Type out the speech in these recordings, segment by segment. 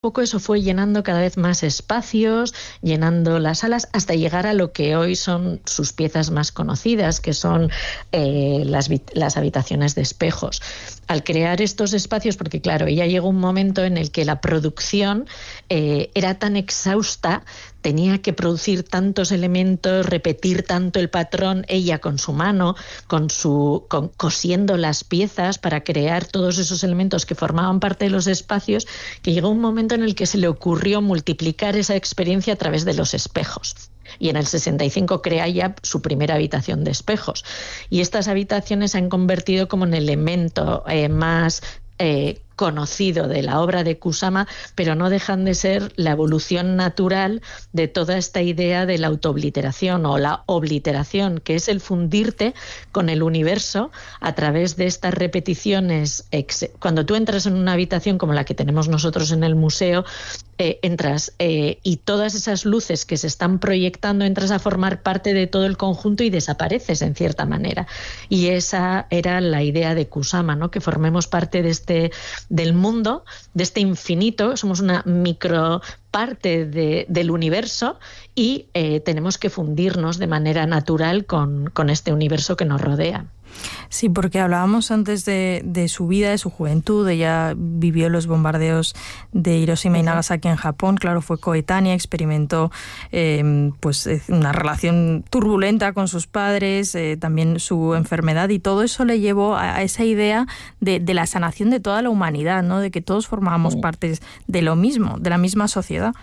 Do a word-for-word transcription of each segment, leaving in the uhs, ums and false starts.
poco eso fue llenando cada vez más espacios, llenando las salas, hasta llegar a lo que hoy son sus piezas más conocidas, que son eh, las, las habitaciones de espejos. Al crear estos espacios, porque claro, ella llegó un momento en el que la producción eh, era tan exhausta, tenía que producir tantos elementos, repetir tanto el patrón, ella con su mano, con su con, cosiendo las piezas para crear todos esos elementos que formaban parte de los espacios, que llegó un momento en el que se le ocurrió multiplicar esa experiencia a través de los espejos. Y en el sesenta y cinco crea ya su primera habitación de espejos. Y estas habitaciones se han convertido como en el elemento eh, más eh, conocido de la obra de Kusama, pero no dejan de ser la evolución natural de toda esta idea de la autoobliteración o la obliteración, que es el fundirte con el universo a través de estas repeticiones. Cuando tú entras en una habitación como la que tenemos nosotros en el museo, eh, entras eh, y todas esas luces que se están proyectando, entras a formar parte de todo el conjunto y desapareces en cierta manera. Y esa era la idea de Kusama, ¿no? Que formemos parte de este del mundo, de este infinito, somos una micro parte de, del universo y eh, tenemos que fundirnos de manera natural con, con este universo que nos rodea. Sí, porque hablábamos antes de, de su vida, de su juventud. Ella vivió los bombardeos de Hiroshima y Nagasaki en Japón. Claro, fue coetánea, experimentó eh, pues una relación turbulenta con sus padres, eh, también su enfermedad, y todo eso le llevó a, a esa idea de, de la sanación de toda la humanidad, ¿no? De que todos formábamos sí. parte de lo mismo, de la misma sociedad.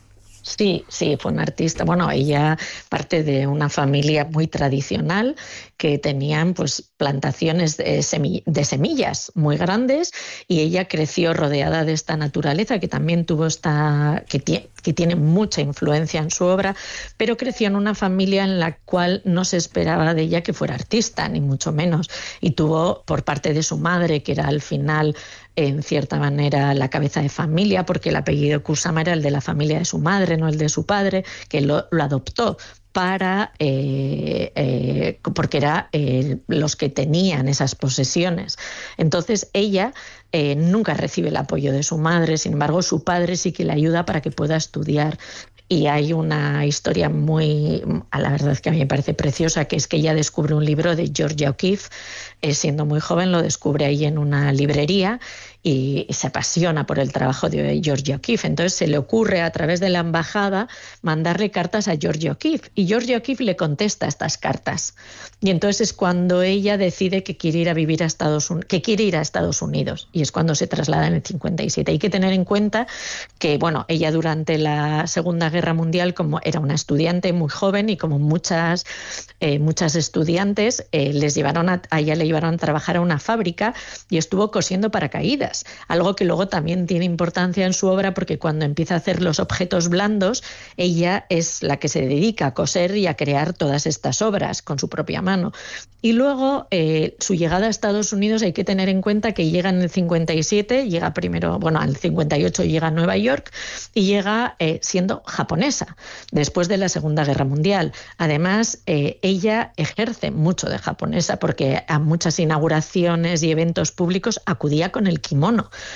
Sí, sí, fue una artista. Bueno, ella parte de una familia muy tradicional que tenían pues plantaciones de, semi- de semillas muy grandes, y ella creció rodeada de esta naturaleza que también tuvo esta que, tie- que tiene mucha influencia en su obra, pero creció en una familia en la cual no se esperaba de ella que fuera artista, ni mucho menos, y tuvo por parte de su madre, que era al final en cierta manera la cabeza de familia, porque el apellido Kusama era el de la familia de su madre, no el de su padre, que lo, lo adoptó para eh, eh, porque era eh, los que tenían esas posesiones. Entonces ella eh, nunca recibe el apoyo de su madre, sin embargo su padre sí que le ayuda para que pueda estudiar. Y hay una historia muy, a la verdad que a mí me parece preciosa, que es que ella descubre un libro de Georgia O'Keeffe, eh, siendo muy joven, lo descubre ahí en una librería y se apasiona por el trabajo de Georgia O'Keeffe. Entonces se le ocurre a través de la embajada mandarle cartas a Georgia O'Keeffe, y Georgia O'Keeffe le contesta estas cartas. Y entonces es cuando ella decide que quiere ir a vivir a Estados Unidos, que quiere ir a Estados Unidos, y es cuando se traslada en el cincuenta y siete. Hay que tener en cuenta que, bueno, ella durante la Segunda Guerra Mundial, como era una estudiante muy joven, y como muchas, eh, muchas estudiantes, eh, les llevaron a, a ella le llevaron a trabajar a una fábrica y estuvo cosiendo paracaídas. Algo que luego también tiene importancia en su obra, porque cuando empieza a hacer los objetos blandos, ella es la que se dedica a coser y a crear todas estas obras con su propia mano. Y luego eh, su llegada a Estados Unidos, hay que tener en cuenta que llega en el cincuenta y siete, llega primero, bueno, al cincuenta y ocho llega a Nueva York, y llega eh, siendo japonesa, después de la Segunda Guerra Mundial. Además, eh, ella ejerce mucho de japonesa, porque a muchas inauguraciones y eventos públicos acudía con el kimono.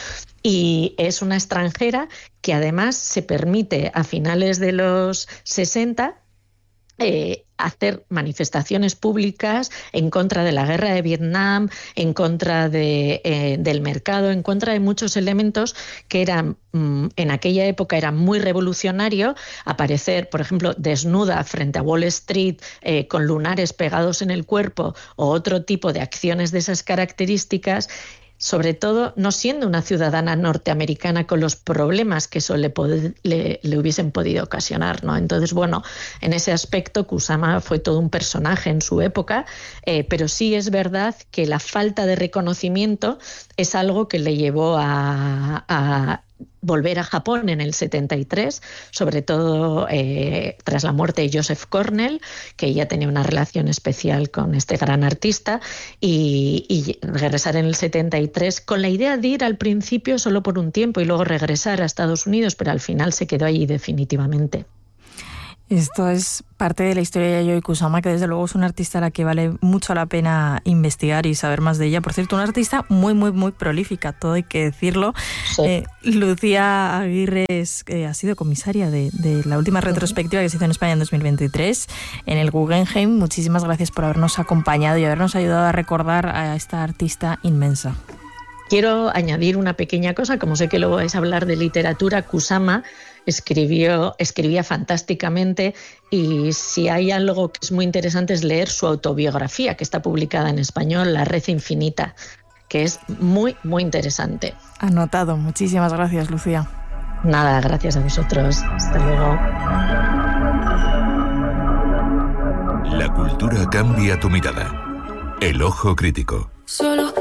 Y es una extranjera que además se permite a finales de los sesenta eh, hacer manifestaciones públicas en contra de la guerra de Vietnam, en contra de, eh, del mercado, en contra de muchos elementos que eran mmm, en aquella época era muy revolucionario. Aparecer, por ejemplo, desnuda frente a Wall Street eh, con lunares pegados en el cuerpo, o otro tipo de acciones de esas características, sobre todo no siendo una ciudadana norteamericana, con los problemas que eso le, pod- le, le hubiesen podido ocasionar, ¿no? Entonces, bueno, en ese aspecto Kusama fue todo un personaje en su época, eh, pero sí es verdad que la falta de reconocimiento es algo que le llevó a, a volver a Japón en el setenta y tres, sobre todo eh, tras la muerte de Joseph Cornell, que ella tenía una relación especial con este gran artista, y, y regresar en el setenta y tres con la idea de ir al principio solo por un tiempo y luego regresar a Estados Unidos, pero al final se quedó allí definitivamente. Esto es parte de la historia de Yayoi Kusama, que desde luego es una artista a la que vale mucho la pena investigar y saber más de ella. Por cierto, una artista muy, muy, muy prolífica, todo hay que decirlo. Sí. Eh, Lucía Aguirre es, eh, ha sido comisaria de, de la última retrospectiva que se hizo en España en dos mil veintitrés, en el Guggenheim. Muchísimas gracias por habernos acompañado y habernos ayudado a recordar a esta artista inmensa. Quiero añadir una pequeña cosa, como sé que luego vais a hablar de literatura. Kusama escribió, escribía fantásticamente, y si hay algo que es muy interesante es leer su autobiografía, que está publicada en español, La red infinita, que es muy, muy interesante. Anotado. Muchísimas gracias, Lucía. Nada, gracias a vosotros. Hasta luego. La cultura cambia tu mirada. El ojo crítico. Solo